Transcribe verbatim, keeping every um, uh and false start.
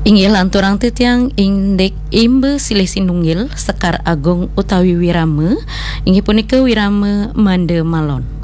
Inggih lanturang tetiang indek imbe silih sinunggil Sekar Agung utawi Wirama inggih punika Wirama Mande Malon.